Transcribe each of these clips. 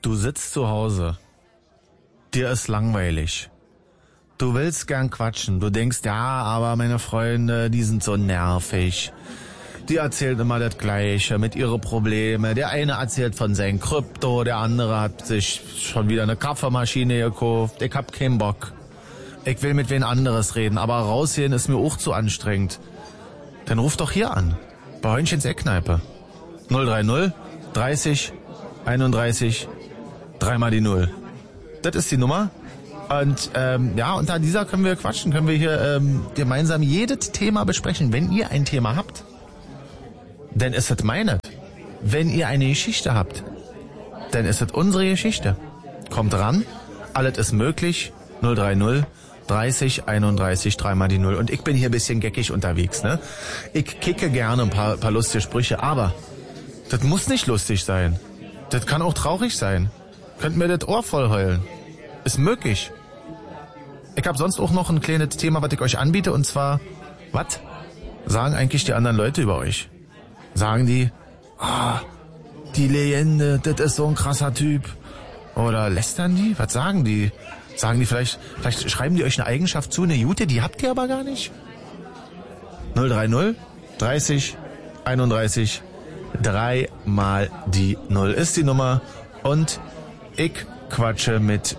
Du sitzt zu Hause. Dir ist langweilig. Du willst gern quatschen. Du denkst, ja, aber meine Freunde, die sind so nervig. Die erzählen immer das Gleiche mit ihren Problemen. Der eine erzählt von seinem Krypto, der andere hat sich schon wieder eine Kaffeemaschine gekauft. Ich hab keinen Bock. Ich will mit wen anderes reden, aber rausgehen ist mir auch zu anstrengend. Dann ruf doch hier an. Bei Heunchen's Eckkneipe. 030 30 31 3 mal die 0. Das ist die Nummer. Und unter dieser können wir quatschen, können wir hier gemeinsam jedes Thema besprechen. Wenn ihr ein Thema habt, dann ist es meine. Wenn ihr eine Geschichte habt, dann ist es unsere Geschichte. Kommt ran, alles ist möglich. 030 30 31 3 mal die 0. Und ich bin hier ein bisschen geckig unterwegs, ne? Ich kicke gerne ein paar lustige Sprüche, aber das muss nicht lustig sein. Das kann auch traurig sein. Könnt mir das Ohr voll heulen. Ist möglich. Ich habe sonst auch noch ein kleines Thema, was ich euch anbiete, und zwar, was sagen eigentlich die anderen Leute über euch? Sagen die, die Legende, das ist so ein krasser Typ. Oder lästern die? Was sagen die? Sagen die vielleicht schreiben die euch eine Eigenschaft zu, eine Jute, die habt ihr aber gar nicht? 030 30 31 3 mal die 0 ist die Nummer. Und ich quatsche mit,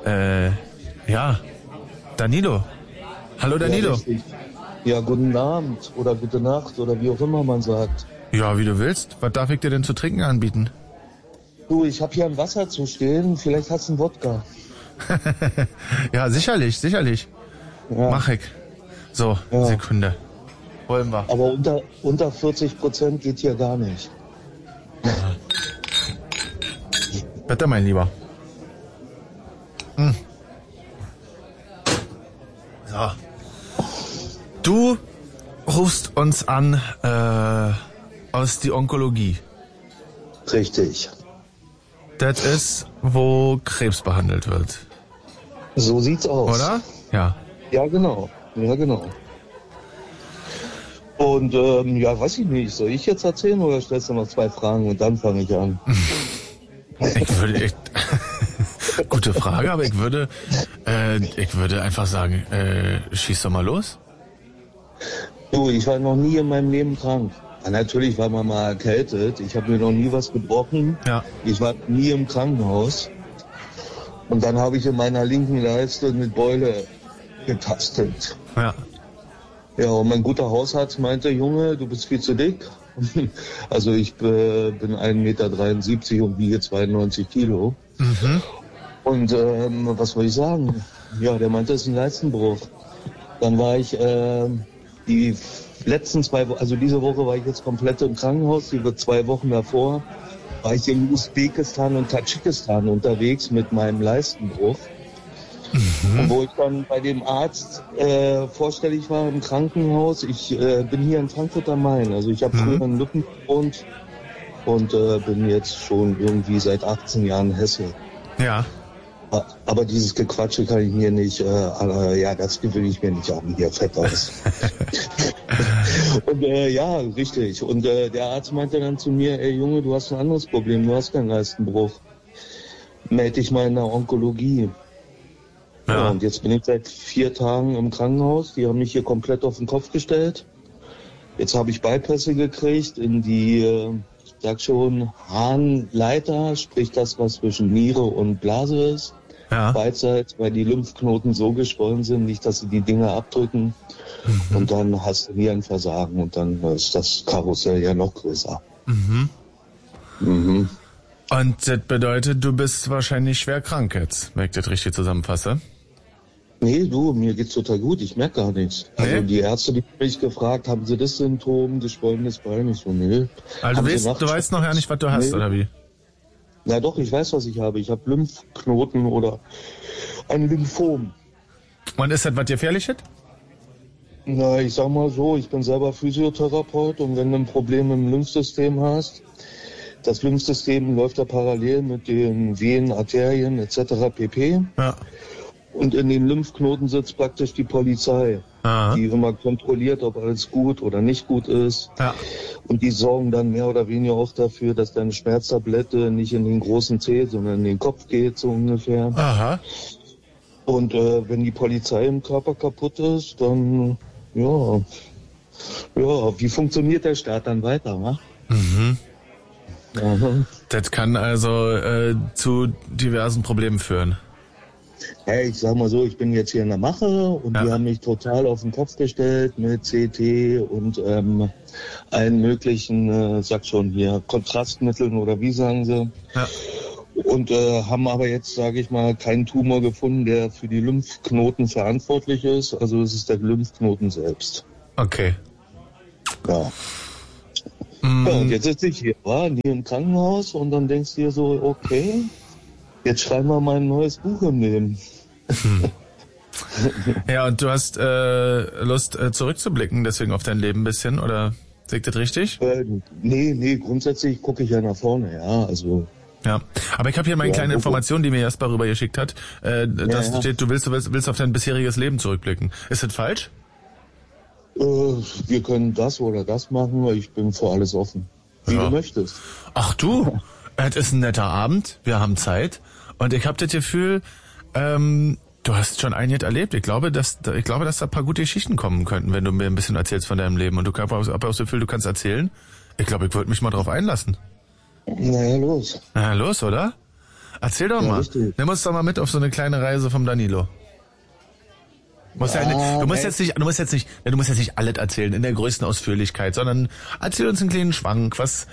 Danilo. Hallo Danilo. Ja, guten Abend oder gute Nacht oder wie auch immer man sagt. Ja, wie du willst. Was darf ich dir denn zu trinken anbieten? Du, ich habe hier ein Wasser zu stehen. Vielleicht hast du einen Wodka. Ja, sicherlich. Ja. Mach ich. So, ja. Sekunde. Wollen wir. Aber unter 40% geht hier gar nicht. Ja. Bitte, mein Lieber. So. Du rufst uns an aus die Onkologie. Richtig. Das ist, wo Krebs behandelt wird. So sieht's aus. Oder? Ja. Ja, genau. Und weiß ich nicht. Soll ich jetzt erzählen oder stellst du noch 2 Fragen und dann fange ich an? Gute Frage, aber ich würde einfach sagen, schieß doch mal los. Du, ich war noch nie in meinem Leben krank. Ja, natürlich war man mal erkältet. Ich habe mir noch nie was gebrochen. Ja. Ich war nie im Krankenhaus. Und dann habe ich in meiner linken Leiste mit Beule getastet. Ja. Ja, und mein guter Hausarzt meinte, Junge, du bist viel zu dick. Also ich bin 1,73 Meter und wiege 92 Kilo. Mhm. Und was soll ich sagen? Ja, der meinte, es ist ein Leistenbruch. Dann war ich die letzten 2 Wochen, also diese Woche war ich jetzt komplett im Krankenhaus. Die 2 Wochen davor war ich in Usbekistan und Tadschikistan unterwegs mit meinem Leistenbruch. Mhm. Und wo ich dann bei dem Arzt vorstellig war im Krankenhaus. Ich bin hier in Frankfurt am Main. Also ich habe früher in Lüppen gewohnt und bin jetzt schon irgendwie seit 18 Jahren Hesse. Ja. Aber dieses Gequatsche kann ich mir nicht, das gewöhne ich mir nicht an, hier fett aus. Und ja, richtig. Und der Arzt meinte dann zu mir, ey Junge, du hast ein anderes Problem, du hast keinen Leistenbruch. Meld dich mal in der Onkologie. Ja, und jetzt bin ich seit 4 Tagen im Krankenhaus, die haben mich hier komplett auf den Kopf gestellt. Jetzt habe ich Bypässe gekriegt in die, sag schon, Harnleiter, sprich das, was zwischen Niere und Blase ist. Ja. Beidseits, weil die Lymphknoten so geschwollen sind, nicht, dass sie die Dinger abdrücken. Mhm. Und dann hast du Nierenversagen und dann ist das Karussell ja noch größer. Mhm. Mhm. Und das bedeutet, du bist wahrscheinlich schwer krank jetzt, wenn ich das richtig zusammenfasse? Nee, du, mir geht's total gut, ich merke gar nichts. Nee? Also die Ärzte, die mich gefragt, haben sie das Symptom, geschwollenes Bein? Ich so, nee. Also du weißt noch ja nicht, was du hast, oder wie? Na doch, ich weiß, was ich habe. Ich habe Lymphknoten oder ein Lymphom. Und ist das was gefährliches? Na, ich sag mal so, ich bin selber Physiotherapeut und wenn du ein Problem im Lymphsystem hast, das Lymphsystem läuft ja parallel mit den Venen, Arterien etc. pp. Ja. Und in den Lymphknoten sitzt praktisch die Polizei. die immer kontrolliert, ob alles gut oder nicht gut ist. Ja. Und die sorgen dann mehr oder weniger auch dafür, dass deine Schmerztablette nicht in den großen Zeh, sondern in den Kopf geht, so ungefähr. Aha. Und wenn die Polizei im Körper kaputt ist, dann, ja, wie funktioniert der Staat dann weiter, wa? Mhm. Aha. Das kann also zu diversen Problemen führen. Hey, ich sag mal so, ich bin jetzt hier in der Mache und die haben mich total auf den Kopf gestellt mit CT und allen möglichen, sag schon hier, Kontrastmitteln oder wie sagen sie. Ja. Und haben aber jetzt, sage ich mal, keinen Tumor gefunden, der für die Lymphknoten verantwortlich ist. Also es ist der Lymphknoten selbst. Okay. Ja. Ja, und jetzt sitze ich hier, nie im Krankenhaus und dann denkst du dir so, okay, jetzt schreiben wir mal ein neues Buch im Leben. Ja, und du hast Lust zurückzublicken, deswegen auf dein Leben ein bisschen, oder sehe ich das richtig? Nee, grundsätzlich gucke ich ja nach vorne, ja, also... Ja, aber ich habe hier mal eine kleine Information, die mir Jasper rüber geschickt hat, dass steht, du willst auf dein bisheriges Leben zurückblicken. Ist das falsch? Wir können das oder das machen, ich bin für alles offen. Wie du möchtest. Ach du, es ist ein netter Abend, wir haben Zeit und ich habe das Gefühl, du hast schon einiges erlebt. Ich glaube, dass da ein paar gute Geschichten kommen könnten, wenn du mir ein bisschen erzählst von deinem Leben und du hast auch das Gefühl, du kannst erzählen. Ich glaube, ich würde mich mal drauf einlassen. Naja, los. Na los, oder? Erzähl doch mal. Richtig. Nimm uns doch mal mit auf so eine kleine Reise vom Danilo. Du musst jetzt nicht alles erzählen in der größten Ausführlichkeit, sondern erzähl uns einen kleinen Schwank. Was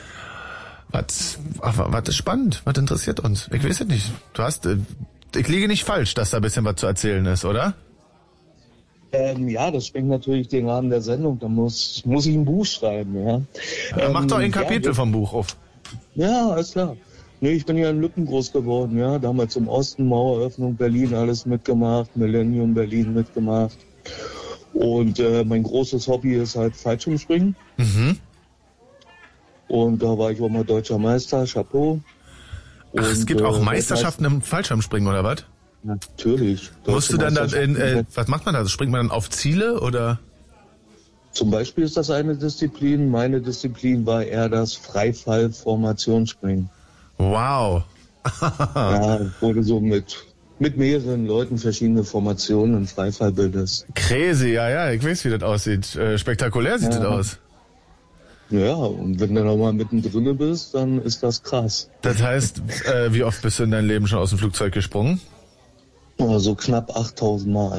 ist spannend? Was interessiert uns? Ich weiß es nicht. Ich liege nicht falsch, dass da ein bisschen was zu erzählen ist, oder? Ja, das sprengt natürlich den Rahmen der Sendung. Da muss ich ein Buch schreiben, ja. Mach doch ein Kapitel vom Buch auf. Ja, alles klar. Nee, ich bin ja in Lücken groß geworden, ja. Damals im Osten, Maueröffnung, Berlin, alles mitgemacht, Millennium Berlin mitgemacht. Und mein großes Hobby ist halt Fallschirmspringen. Mhm. Und da war ich auch mal deutscher Meister, Chapeau. Ach, es gibt auch Meisterschaften im Fallschirmspringen, oder was? Natürlich. Musst du dann was macht man da? Springt man dann auf Ziele, oder? Zum Beispiel ist das eine Disziplin. Meine Disziplin war eher das Freifall-Formationsspringen. Wow. Ja, wurde so mit mehreren Leuten verschiedene Formationen im Freifall bildest. Crazy, ja, ich weiß, wie das aussieht. Spektakulär sieht das aus. Ja, und wenn du noch mal mittendrin bist, dann ist das krass. Das heißt, wie oft bist du in deinem Leben schon aus dem Flugzeug gesprungen? Oh, so knapp 8000 Mal.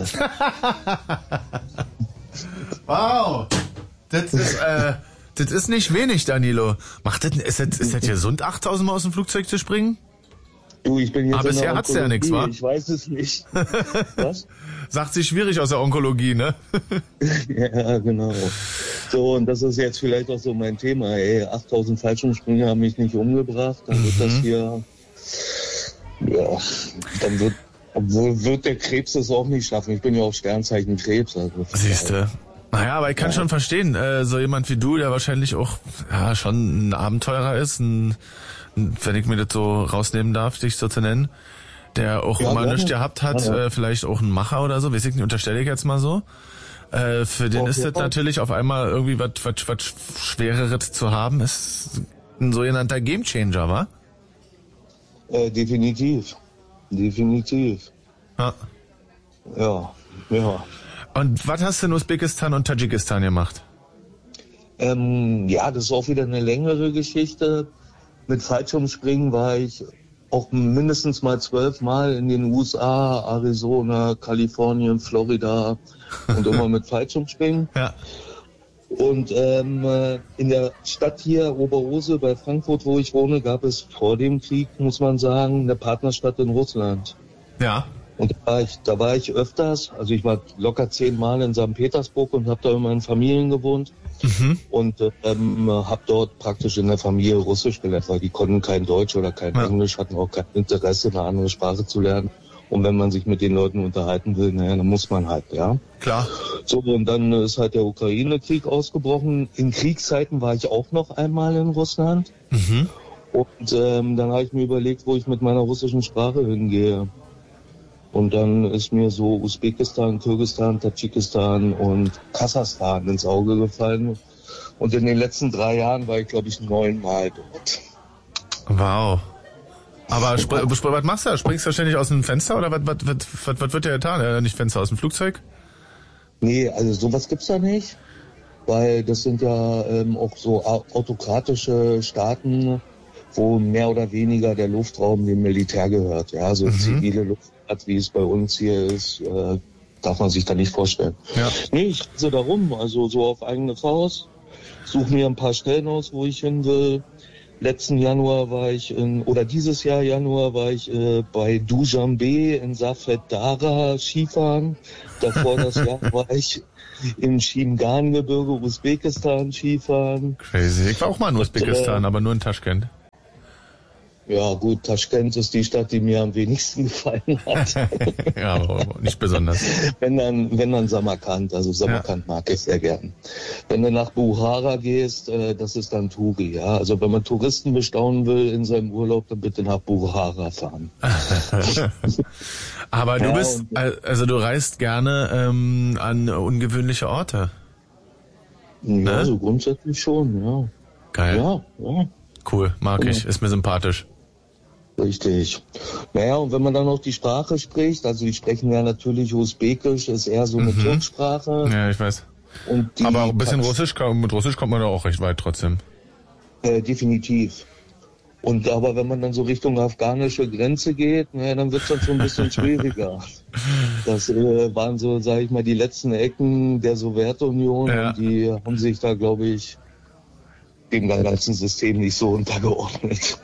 Wow. Das ist nicht wenig, Danilo. Ist das gesund, 8000 Mal aus dem Flugzeug zu springen? Du, ich bin jetzt aber bisher hat's ja nichts, wa? Ich weiß es nicht. Was? Sagt sich schwierig aus der Onkologie, ne? Ja, genau. So, und das ist jetzt vielleicht auch so mein Thema. 8000 Fallschirmspringer haben mich nicht umgebracht. Dann wird das hier... Ja, dann wird der Krebs es auch nicht schaffen. Ich bin ja auch Sternzeichen Krebs. Also siehste. Naja, aber ich kann schon verstehen, so jemand wie du, der wahrscheinlich auch schon ein Abenteurer ist, wenn ich mir das so rausnehmen darf, dich so zu nennen, der auch immer nichts gehabt hat, vielleicht auch ein Macher oder so, weiß ich nicht, unterstelle ich jetzt mal so. Für den ist das natürlich auf einmal irgendwie was Schwereres zu haben, ist ein sogenannter Gamechanger, wa? Definitiv. Ja. Ja. Und was hast du in Usbekistan und Tadschikistan gemacht? Das ist auch wieder eine längere Geschichte. Mit Fallschirmspringen war ich auch mindestens mal 12 Mal in den USA, Arizona, Kalifornien, Florida und immer mit Fallschirmspringen. Ja. Und in der Stadt hier, Oberhose bei Frankfurt, wo ich wohne, gab es vor dem Krieg, muss man sagen, eine Partnerstadt in Russland. Ja. Und da war ich öfters, also ich war locker 10 Mal in St. Petersburg und habe da immer in Familien gewohnt. Mhm. Und habe dort praktisch in der Familie Russisch gelernt, weil die konnten kein Deutsch oder kein Englisch, hatten auch kein Interesse, eine andere Sprache zu lernen. Und wenn man sich mit den Leuten unterhalten will, dann muss man halt, ja. Klar. So, und dann ist halt der Ukraine-Krieg ausgebrochen. In Kriegszeiten war ich auch noch einmal in Russland. Mhm. Und dann habe ich mir überlegt, wo ich mit meiner russischen Sprache hingehe. Und dann ist mir so Usbekistan, Kirgisistan, Tadschikistan und Kasachstan ins Auge gefallen. Und in den letzten 3 Jahren war ich, glaube ich, 9-mal dort. Wow. Aber was machst du? Springst du ständig aus dem Fenster oder was wird dir getan? Nicht Fenster, aus dem Flugzeug? Nee, also sowas gibt's da nicht. Weil das sind ja auch so autokratische Staaten, wo mehr oder weniger der Luftraum dem Militär gehört. Ja, so zivile Luftfahrt, wie es bei uns hier ist, darf man sich da nicht vorstellen. Ja. Nee, ich reise da rum, also so auf eigene Faust. Suche mir ein paar Stellen aus, wo ich hin will. Letzten Januar war ich dieses Jahr Januar war ich bei Dushanbe in Safed Dara Skifahren. Davor das Jahr war ich im Shimgan-Gebirge, Usbekistan Skifahren. Crazy. Ich war auch mal in Usbekistan, aber nur in Taschkent. Ja gut, Taschkent ist die Stadt, die mir am wenigsten gefallen hat. Ja, aber nicht besonders. Wenn dann Samarkand, also Samarkand mag ich sehr gern. Wenn du nach Bukhara gehst, das ist dann Turi, ja. Also wenn man Touristen bestaunen will in seinem Urlaub, dann bitte nach Bukhara fahren. Aber du du reist gerne an ungewöhnliche Orte. Ja, ne? So grundsätzlich schon, ja. Geil. Ja. Cool, mag ich, ist mir sympathisch. Richtig. Naja, und wenn man dann noch die Sprache spricht, also die sprechen ja natürlich Usbekisch, ist eher so eine Turksprache. Ja, ich weiß. Aber ein bisschen Russisch, mit Russisch kommt man da auch recht weit trotzdem. Definitiv. Aber wenn man dann so Richtung afghanische Grenze geht, dann wird es dann schon ein bisschen schwieriger. Das waren so, sage ich mal, die letzten Ecken der Sowjetunion und die haben sich da, glaube ich, dem ganzen System nicht so untergeordnet.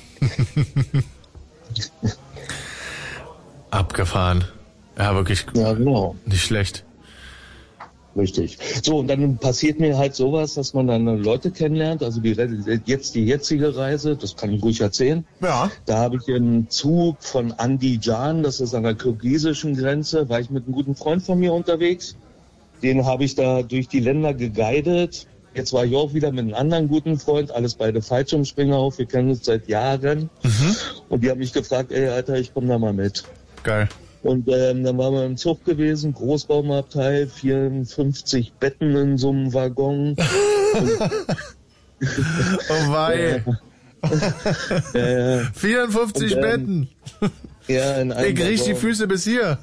Abgefahren. Ja, wirklich. Ja, genau. Nicht schlecht. Richtig. So, und dann passiert mir halt sowas, dass man dann Leute kennenlernt. Also die jetzige Reise, das kann ich ruhig erzählen. Ja. Da habe ich einen Zug von Andijan, das ist an der kirgisischen Grenze, war ich mit einem guten Freund von mir unterwegs. Den habe ich da durch die Länder geguidet. Jetzt war ich auch wieder mit einem anderen guten Freund, alles beide Fallschirmspringer auf, wir kennen uns seit Jahren. Und die haben mich gefragt, ey Alter, ich komme da mal mit. Geil. Und dann waren wir im Zug gewesen, Großraumabteil, 54 Betten in so einem Waggon. Oh wei. 54 Betten. Ja, in einem ich riech die Füße bis hier.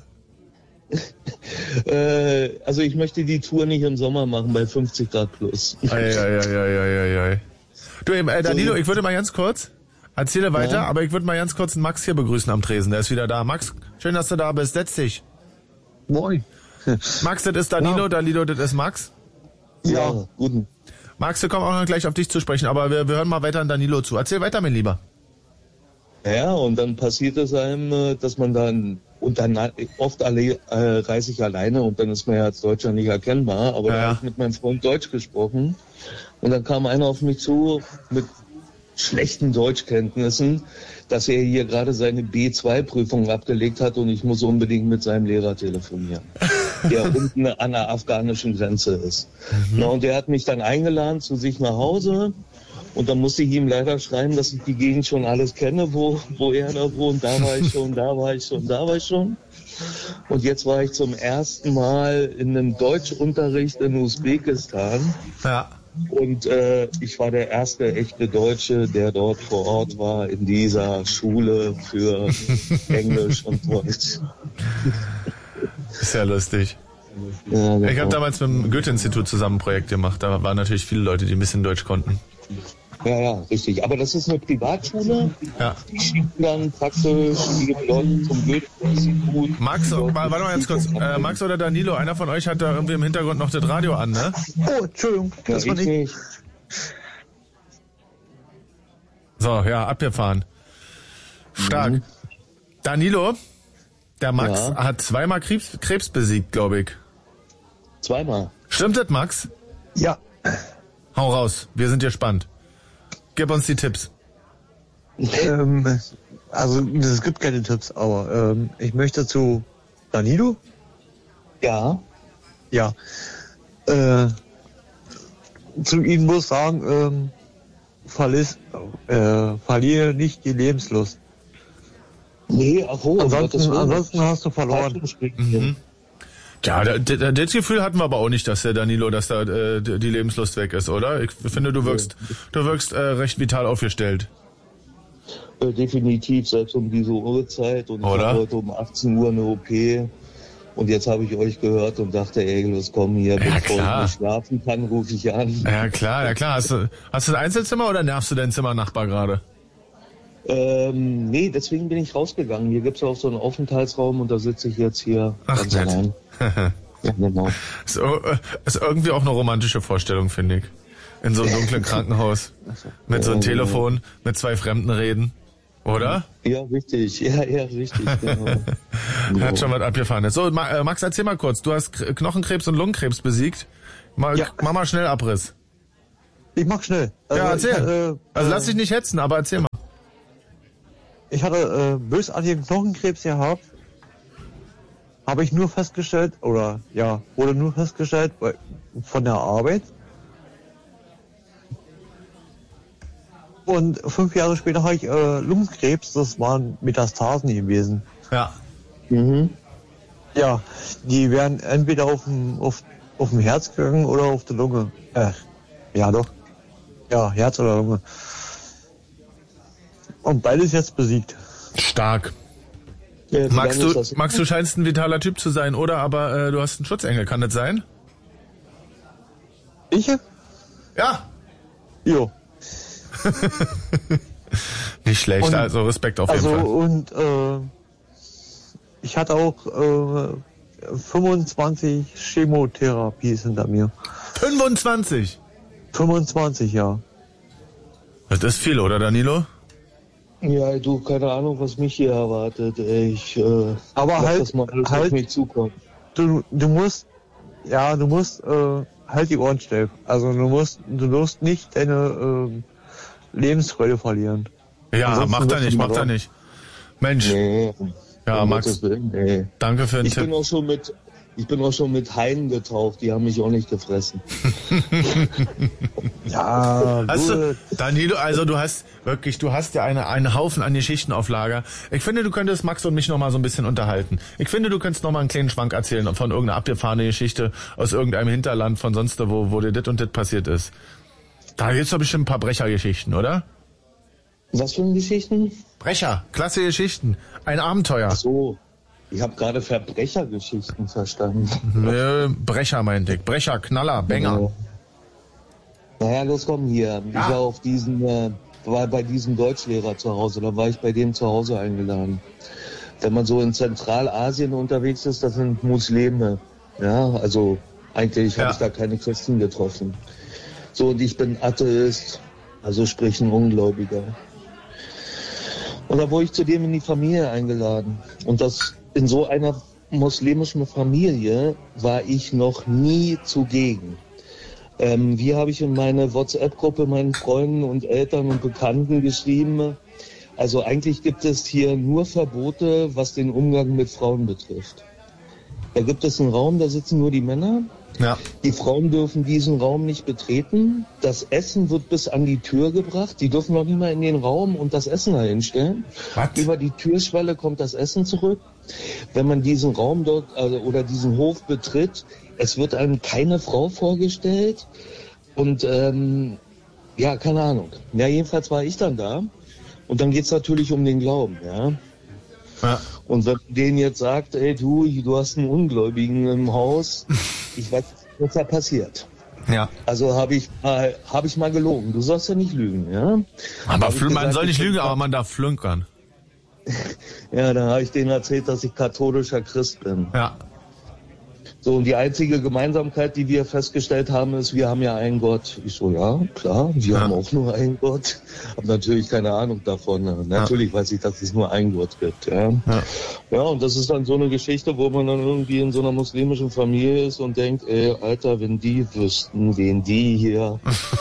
Also ich möchte die Tour nicht im Sommer machen bei 50 Grad plus. Ei. Du, Danilo, ich würde mal ganz kurz, erzähle weiter, aber ich würde mal ganz kurz den Max hier begrüßen am Tresen, der ist wieder da. Max, schön, dass du da bist, setz dich. Moin. Max, das ist Danilo, Danilo, das ist Max. Ja, guten. Max, wir kommen auch noch gleich auf dich zu sprechen, aber wir hören mal weiter an Danilo zu. Erzähl weiter, mein Lieber. Ja, und dann passiert es einem, dass man dann oft reise ich alleine und dann ist man ja als Deutscher nicht erkennbar, aber da habe ich mit meinem Freund Deutsch gesprochen und dann kam einer auf mich zu mit schlechten Deutschkenntnissen, dass er hier gerade seine B2-Prüfung abgelegt hat und ich muss unbedingt mit seinem Lehrer telefonieren, der unten an der afghanischen Grenze ist. Na, und der hat mich dann eingeladen zu sich nach Hause. Und dann musste ich ihm leider schreiben, dass ich die Gegend schon alles kenne, wo er da wohnt. Da war ich schon. Und jetzt war ich zum ersten Mal in einem Deutschunterricht in Usbekistan. Ja. Und ich war der erste echte Deutsche, der dort vor Ort war, in dieser Schule für Englisch und Deutsch. Ist ja lustig. Ja, genau. Ich habe damals mit dem Goethe-Institut zusammen ein Projekt gemacht. Da waren natürlich viele Leute, die ein bisschen Deutsch konnten. Ja, richtig. Aber das ist eine Privatschule. Ja. Die schicken dann praktisch die Leute zum Goethe-Institut. Max, warte mal ganz kurz. Max oder Danilo, einer von euch hat da irgendwie im Hintergrund noch das Radio an, ne? Oh, Entschuldigung. Das war nicht. So, ja, abgefahren. Stark. Danilo, der Max hat zweimal Krebs besiegt, glaube ich. Zweimal. Stimmt das, Max? Ja. Hau raus, wir sind gespannt. Gib uns die Tipps. Also es gibt keine Tipps, aber ich möchte zu Danilo. Ja. Ja. Zu ihm muss sagen, verliere nicht die Lebenslust. Nee, ansonsten hast du verloren. Mhm. Ja, das Gefühl hatten wir aber auch nicht, dass der Danilo, dass da die Lebenslust weg ist, oder? Ich finde, du wirkst recht vital aufgestellt. Definitiv, selbst um diese Uhrzeit. Und ich habe heute um 18 Uhr eine OP. Und jetzt habe ich euch gehört und dachte, ey, los komm hier, bevor ich nicht schlafen kann, rufe ich an. Ja klar. Hast du ein Einzelzimmer oder nervst du deinen Zimmernachbar gerade? Nee, deswegen bin ich rausgegangen. Hier gibt's auch so einen Aufenthaltsraum und da sitze ich jetzt hier. Ach, nett. Ja, genau. Ist irgendwie auch eine romantische Vorstellung, finde ich. In so einem dunklen Krankenhaus. Mit so einem Telefon, mit zwei Fremden reden. Oder? Ja, richtig. Ja, richtig. Genau. Hat schon was abgefahren. So, Max, erzähl mal kurz. Du hast Knochenkrebs und Lungenkrebs besiegt. Mach mal schnell Abriss. Ich mach schnell. Also erzähl. Also lass dich nicht hetzen, aber erzähl mal. Ich hatte bösartigen Knochenkrebs gehabt. Habe ich nur festgestellt, wurde nur festgestellt von der Arbeit. Und 5 Jahre später habe ich Lungenkrebs, das waren Metastasen gewesen. Ja. Mhm. Ja, die wären entweder auf dem Herz gegangen oder auf der Lunge. Ja doch. Ja, Herz oder Lunge. Und beides jetzt besiegt. Stark. Ja, Max, du scheinst ein vitaler Typ zu sein, oder? Aber du hast einen Schutzengel, kann das sein? Ich? Ja. Jo. Nicht schlecht, und, also Respekt auf jeden Fall. Und ich hatte auch 25 Chemotherapies hinter mir. 25? 25, ja. Das ist viel, oder Danilo? Ja, du, keine Ahnung, was mich hier erwartet. Aber halt, das mal alles auf mich zukommen. Du musst halt die Ohren steif. Also du musst nicht deine Lebensfreude verlieren. Ja, ansonsten macht er nicht. Mensch. Nee, ja, Max, danke für den Tipp. Ich bin auch schon mit Haien getaucht, die haben mich auch nicht gefressen. Ja, Danilo, also du hast ja einen Haufen an Geschichten auf Lager. Ich finde, du könntest Max und mich noch mal so ein bisschen unterhalten. Ich finde, du könntest noch mal einen kleinen Schwank erzählen von irgendeiner abgefahrenen Geschichte aus irgendeinem Hinterland von sonst wo dir dit und dit passiert ist. Da gibt's doch bestimmt ein paar Brechergeschichten, oder? Was für Geschichten? Brecher, klasse Geschichten. Ein Abenteuer. Ach so. Ich habe gerade Verbrechergeschichten verstanden. Brecher meinte ich. Brecher, Knaller, Banger. Naja, los komm hier. Ich war bei diesem Deutschlehrer zu Hause. Da war ich bei dem zu Hause eingeladen. Wenn man so in Zentralasien unterwegs ist, das sind Muslime. Ja, also eigentlich habe ich da keine Christen getroffen. So, und ich bin Atheist, also sprich ein Ungläubiger. Und da wurde ich zu dem in die Familie eingeladen. Und das in so einer muslimischen Familie war ich noch nie zugegen. Wie habe ich in meine WhatsApp-Gruppe meinen Freunden und Eltern und Bekannten geschrieben? Also eigentlich gibt es hier nur Verbote, was den Umgang mit Frauen betrifft. Da gibt es einen Raum, da sitzen nur die Männer. Ja. Die Frauen dürfen diesen Raum nicht betreten. Das Essen wird bis an die Tür gebracht. Die dürfen noch nicht mal in den Raum und das Essen dahinstellen. Über die Türschwelle kommt das Essen zurück. Wenn man diesen Raum dort oder diesen Hof betritt, es wird einem keine Frau vorgestellt. Und ja, keine Ahnung. Ja, jedenfalls war ich dann da. Und dann geht's natürlich um den Glauben, ja. Ja. Und wenn man denen jetzt sagt, ey du hast einen Ungläubigen im Haus, ich weiß nicht, was da passiert. Ja. Also habe ich mal gelogen. Du sollst ja nicht lügen, ja. Aber man soll nicht lügen, aber man darf flunkern. Ja, dann habe ich denen erzählt, dass ich katholischer Christ bin. Ja. So, und die einzige Gemeinsamkeit, die wir festgestellt haben, ist, wir haben ja einen Gott. Ich so, ja, klar, wir haben auch nur einen Gott. Hab natürlich keine Ahnung davon. Natürlich weiß ich, dass es nur einen Gott gibt. Ja, und das ist dann so eine Geschichte, wo man dann irgendwie in so einer muslimischen Familie ist und denkt, ey, Alter, wenn die wüssten, wen die hier...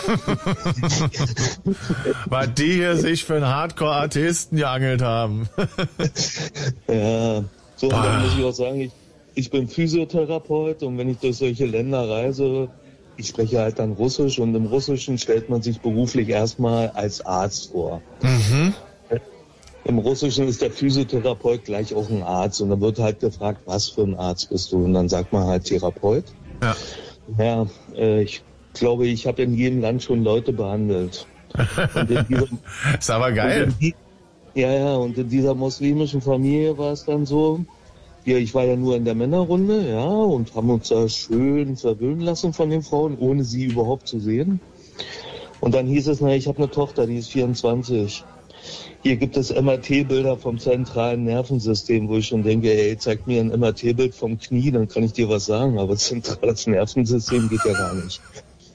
Was die hier sich für einen Hardcore-Atheisten geangelt haben. Ja, so, und dann muss ich auch sagen, ich bin Physiotherapeut und wenn ich durch solche Länder reise, ich spreche halt dann Russisch und im Russischen stellt man sich beruflich erstmal als Arzt vor. Mhm. Im Russischen ist der Physiotherapeut gleich auch ein Arzt. Und dann wird halt gefragt, was für ein Arzt bist du? Und dann sagt man halt Therapeut. Ja. Ja, ich glaube, ich habe in jedem Land schon Leute behandelt. Und ist aber geil. Und in dieser muslimischen Familie war es dann so, ich war ja nur in der Männerrunde, ja, und haben uns da schön verwöhnen lassen von den Frauen, ohne sie überhaupt zu sehen. Und dann hieß es, ich habe eine Tochter, die ist 24. Hier gibt es MRT-Bilder vom zentralen Nervensystem, wo ich schon denke, zeig mir ein MRT-Bild vom Knie, dann kann ich dir was sagen, aber zentrales Nervensystem geht ja gar nicht.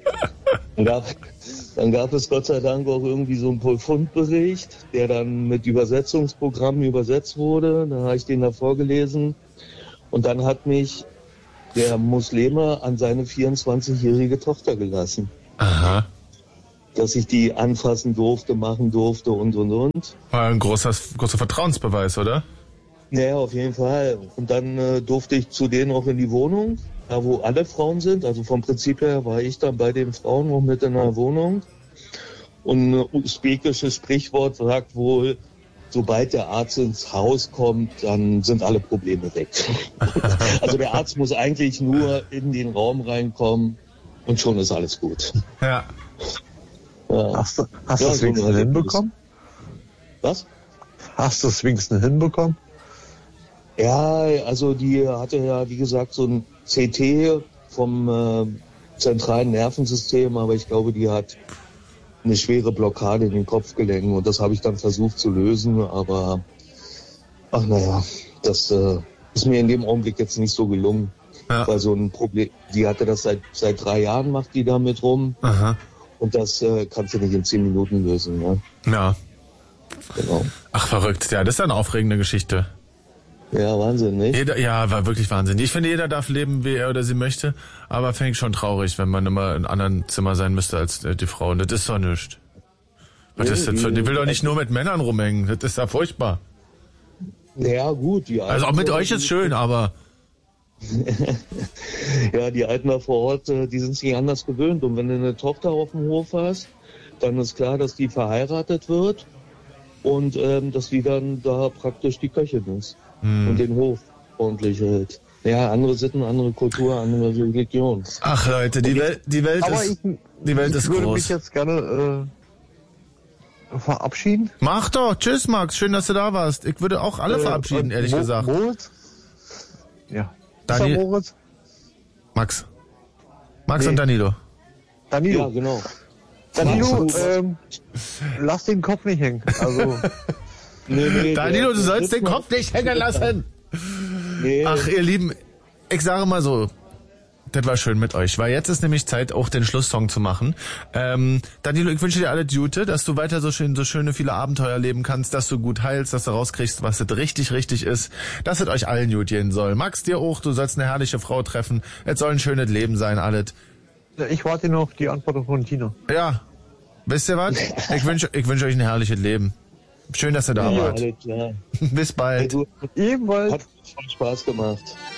Dann gab es Gott sei Dank auch irgendwie so einen Befundbericht, der dann mit Übersetzungsprogrammen übersetzt wurde. Dann habe ich den da vorgelesen. Und dann hat mich der Muslime an seine 24-jährige Tochter gelassen. Aha. Dass ich die anfassen durfte, machen durfte und. War ein großer Vertrauensbeweis, oder? Ja, auf jeden Fall. Und dann durfte ich zu denen auch in die Wohnung, da wo alle Frauen sind. Also vom Prinzip her war ich dann bei den Frauen auch mit in der Wohnung. Und ein usbekisches Sprichwort sagt wohl, sobald der Arzt ins Haus kommt, dann sind alle Probleme weg. Also der Arzt muss eigentlich nur in den Raum reinkommen und schon ist alles gut. Ja. Hast du das wenigstens hinbekommen? Was? Hast du es wenigstens hinbekommen? Ja, also die hatte ja, wie gesagt, so ein CT vom zentralen Nervensystem, aber ich glaube, die hat eine schwere Blockade in den Kopfgelenken und das habe ich dann versucht zu lösen, aber das ist mir in dem Augenblick jetzt nicht so gelungen. Ja. Weil so ein Problem, die hatte das seit 3 Jahren, macht die damit rum. Aha. Und das kannst du nicht in 10 Minuten lösen, ne? Ja. Genau. Ach, verrückt. Ja, das ist eine aufregende Geschichte. Ja, Wahnsinn, nicht? War wirklich Wahnsinn. Ich finde, jeder darf leben, wie er oder sie möchte, aber finde ich schon traurig, wenn man immer in einem anderen Zimmer sein müsste als die Frau. Und das ist doch nichts. Was ist das für, die will doch nicht nur mit Männern rumhängen. Das ist ja furchtbar. Ja, gut. Also auch mit euch ist schön, aber... Ja, die Alten da vor Ort, die sind sich anders gewöhnt. Und wenn du eine Tochter auf dem Hof hast, dann ist klar, dass die verheiratet wird und dass die dann da praktisch die Köchin ist und den Hof ordentlich hält. Ja, andere Sitten, andere Kultur, andere Religion. Ach Leute, die Welt ist groß. Ich würde mich jetzt gerne verabschieden. Mach doch. Tschüss, Max. Schön, dass du da warst. Ich würde auch alle verabschieden, ehrlich gesagt. Moritz? Ja. Moritz? Max und Danilo. Danilo. Ja, genau. Danilo, lass den Kopf nicht hängen. Also. Nee, Danilo, du sollst den Kopf nicht hängen lassen. Nee. Ach, ihr Lieben, ich sage mal so, das war schön mit euch, weil jetzt ist nämlich Zeit, auch den Schlusssong zu machen. Danilo, ich wünsche dir alles Gute, dass du weiter so schöne viele Abenteuer leben kannst, dass du gut heilst, dass du rauskriegst, was das richtig ist, dass es euch allen gut gehen soll. Max, dir auch, du sollst eine herrliche Frau treffen, es soll ein schönes Leben sein, alles. Ich warte noch auf die Antwort von Tina. Ja, wisst ihr was? Ich wünsche euch ein herrliches Leben. Schön, dass ihr da wart. Alles klar. Bis bald. Ebenfalls. Hat Spaß gemacht.